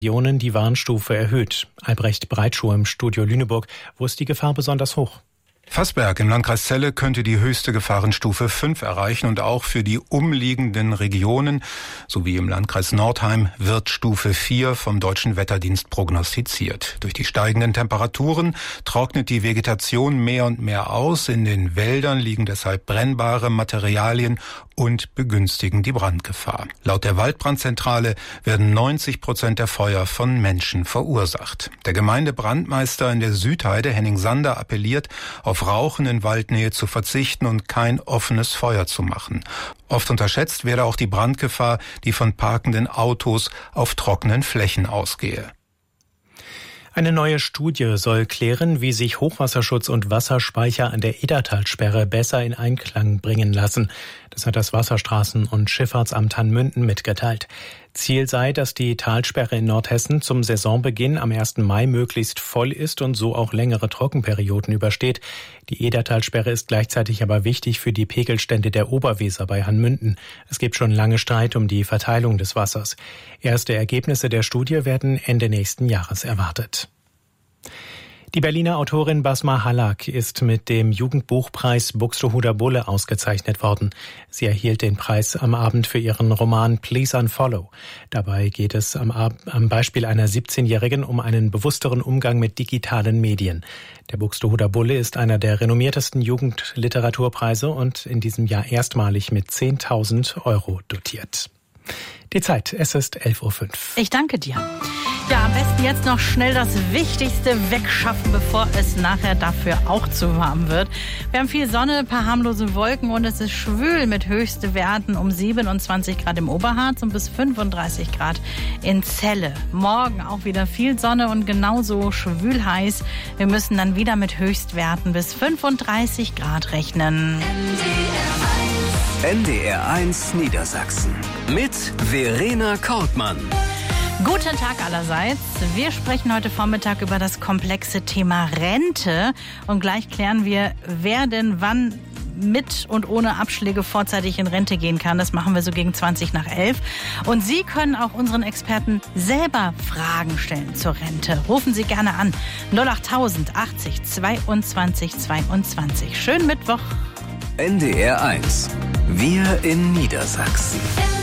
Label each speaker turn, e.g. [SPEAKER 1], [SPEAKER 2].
[SPEAKER 1] Regionen die Warnstufe erhöht. Albrecht Breitschuh im Studio Lüneburg. Wo ist die Gefahr besonders hoch?
[SPEAKER 2] Fassberg im Landkreis Celle könnte die höchste Gefahrenstufe 5 erreichen und auch für die umliegenden Regionen sowie im Landkreis Nordheim wird Stufe 4 vom Deutschen Wetterdienst prognostiziert. Durch die steigenden Temperaturen trocknet die Vegetation mehr und mehr aus. In den Wäldern liegen deshalb brennbare Materialien und begünstigen die Brandgefahr. Laut der Waldbrandzentrale werden 90% der Feuer von Menschen verursacht. Der Gemeindebrandmeister in der Südheide, Henning Sander, appelliert, auf Rauchen in Waldnähe zu verzichten und kein offenes Feuer zu machen. Oft unterschätzt werde auch die Brandgefahr, die von parkenden Autos auf trockenen Flächen ausgehe.
[SPEAKER 1] Eine neue Studie soll klären, wie sich Hochwasserschutz und Wasserspeicher an der Edertalsperre besser in Einklang bringen lassen. Das hat das Wasserstraßen- und Schifffahrtsamt Hanmünden mitgeteilt. Ziel sei, dass die Talsperre in Nordhessen zum Saisonbeginn am 1. Mai möglichst voll ist und so auch längere Trockenperioden übersteht. Die Edertalsperre ist gleichzeitig aber wichtig für die Pegelstände der Oberweser bei Hanmünden. Es gibt schon lange Streit um die Verteilung des Wassers. Erste Ergebnisse der Studie werden Ende nächsten Jahres erwartet. Die Berliner Autorin Basma Halak ist mit dem Jugendbuchpreis Buxtehuder Bulle ausgezeichnet worden. Sie erhielt den Preis am Abend für ihren Roman Please Unfollow. Dabei geht es am Beispiel einer 17-Jährigen um einen bewussteren Umgang mit digitalen Medien. Der Buxtehuder Bulle ist einer der renommiertesten Jugendliteraturpreise und in diesem Jahr erstmalig mit 10.000 € dotiert. Die Zeit, es ist 11:05 Uhr.
[SPEAKER 3] Ich danke dir. Ja, am besten jetzt noch schnell das Wichtigste wegschaffen, bevor es nachher dafür auch zu warm wird. Wir haben viel Sonne, ein paar harmlose Wolken und es ist schwül mit Höchstwerten um 27 Grad im Oberharz und bis 35 Grad in Celle. Morgen auch wieder viel Sonne und genauso schwül heiß. Wir müssen dann wieder mit Höchstwerten bis 35 Grad rechnen.
[SPEAKER 4] NDR1 Niedersachsen mit Verena Kortmann.
[SPEAKER 3] Guten Tag allerseits. Wir sprechen heute Vormittag über das komplexe Thema Rente und gleich klären wir, wer denn wann mit und ohne Abschläge vorzeitig in Rente gehen kann. Das machen wir so gegen 20:11. Und Sie können auch unseren Experten selber Fragen stellen zur Rente. Rufen Sie gerne an. 08000 80 22 22. Schönen Mittwoch.
[SPEAKER 4] NDR1. Wir in Niedersachsen.